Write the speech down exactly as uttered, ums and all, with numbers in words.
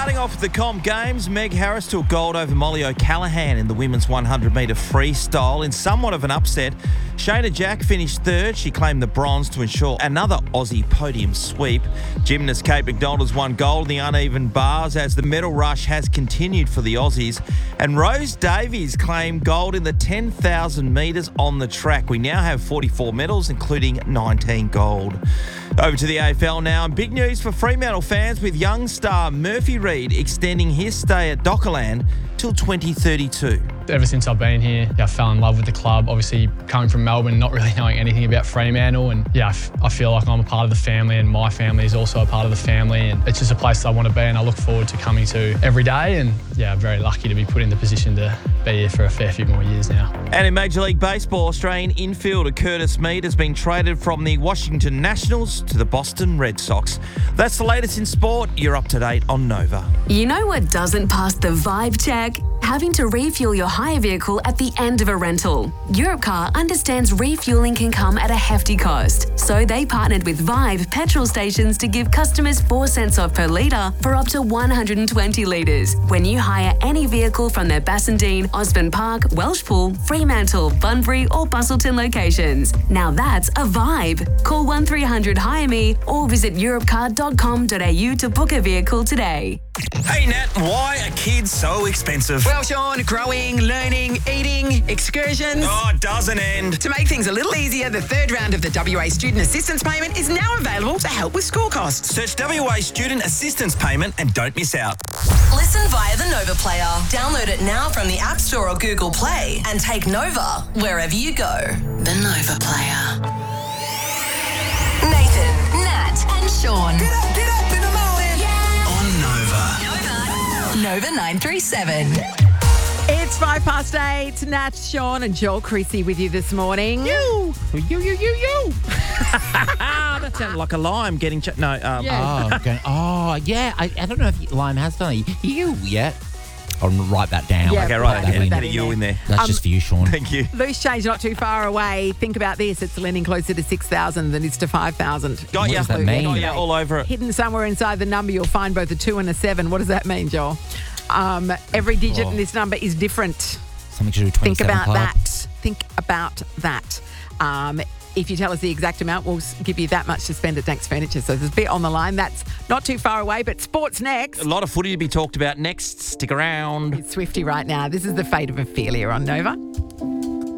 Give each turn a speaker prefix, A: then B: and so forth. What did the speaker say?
A: Starting off with the comp games, Meg Harris took gold over Molly O'Callaghan in the women's one hundred metre freestyle in somewhat of an upset. Shayna Jack finished third. She claimed the bronze to ensure another Aussie podium sweep. Gymnast Kate McDonald has won gold in the uneven bars as the medal rush has continued for the Aussies. And Rose Davies claimed gold in the ten thousand metres on the track. We now have forty-four medals, including nineteen gold. Over to the A F L now, and big news for Fremantle fans with young star Murphy Reid extending his stay at Dockland till twenty thirty-two.
B: Ever since I've been here, yeah, I fell in love with the club. Obviously, coming from Melbourne, not really knowing anything about Fremantle, and yeah, I, f- I feel like I'm a part of the family, and my family is also a part of the family, and it's just a place I want to be, and I look forward to coming to every day. And yeah, I'm very lucky to be put in the position to be here for a fair few more years now.
A: And in Major League Baseball, Australian infielder Curtis Mead has been traded from the Washington Nationals to the Boston Red Sox. That's the latest in sport. You're up to date on Nova.
C: You know what doesn't pass the vibe check? Having to refuel your hire vehicle at the end of a rental. Europcar understands refueling can come at a hefty cost, so they partnered with Vibe petrol stations to give customers four cents off per litre for up to one hundred twenty litres when you hire any vehicle from their Bassendean, Osborne Park, Welshpool, Fremantle, Bunbury or Busselton locations. Now that's a vibe. Call one three hundred hire me or visit europcar dot com dot a u to book a vehicle today.
D: Hey Nat, why are kids so expensive?
E: Well, Sean, growing, learning, eating, excursions.
D: Oh, it doesn't end.
E: To make things a little easier, the third round of the W A Student Assistance Payment is now available to help with school costs.
D: Search W A Student Assistance Payment and don't miss out.
F: Listen via the Nova Player. Download it now from the App Store or Google Play and take Nova wherever you go. The Nova Player. Nathan, Nat and Sean.
D: Get up, get up in the morning. Yeah. On Nova.
F: Nova. Nova nine three seven.
G: It's five past eight. Nat, Sean and Joel Creasy with you this morning.
A: You, you, you, you, you. That sounded like a lime getting... Ch- no, um...
G: Yeah.
H: Oh, okay. oh, yeah. I, I don't know if Lime has done it. You yet? I'll write that down.
G: Yeah,
A: Okay,
G: put
A: right.
G: that-
A: Yeah,
G: put that
A: get a
G: in
A: you
G: there.
A: in there.
H: That's
G: Um,
H: just for you, Sean.
A: Thank you.
G: Loose change not too far away. Think about this. It's lending closer to six thousand than it's to five thousand.
A: Got
H: What
A: ya.
H: does that mean?
A: Got ya, all over it.
G: Hidden somewhere inside the number, you'll find both a two and a seven. What does that mean, Joel? Um, every digit
H: Oh.
G: in this number is different.
H: Something to do with
G: Think
H: twenty-seven
G: about
H: club.
G: that. Think about that. Um, if you tell us the exact amount, we'll s- give you that much to spend at Dank's Furniture. So there's a bit on the line. That's not too far away, but sports next.
A: A lot of footy to be talked about next. Stick around.
G: It's Swifty right now. This is the fate of Ophelia on Nova.